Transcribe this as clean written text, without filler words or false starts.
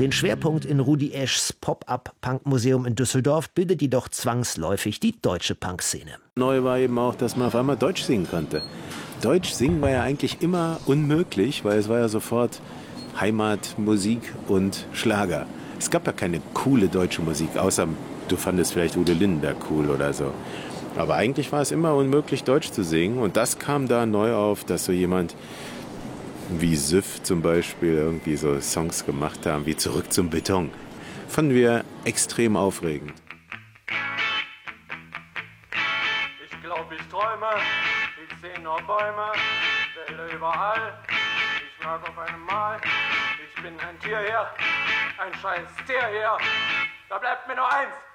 Den Schwerpunkt in Rudi Eschs Pop-Up-Punk-Museum in Düsseldorf bildet jedoch zwangsläufig die deutsche Punkszene. Neu war eben auch, dass man auf einmal Deutsch singen konnte. Deutsch singen war ja eigentlich immer unmöglich, weil es war ja sofort Heimat, Musik und Schlager. Es gab ja keine coole deutsche Musik, außer du fandest vielleicht Udo Lindenberg cool oder so. Aber eigentlich war es immer unmöglich, Deutsch zu singen. Und das kam da neu auf, dass so jemand wie Süff zum Beispiel irgendwie so Songs gemacht haben, wie Zurück zum Beton. Fanden wir extrem aufregend. Ich glaube, ich träume, ich sehe nur Bäume, Wälder überall. Ich lag auf einem Mal, ich bin ein Tier hier, ein scheiß Tier hier. Da bleibt mir nur eins.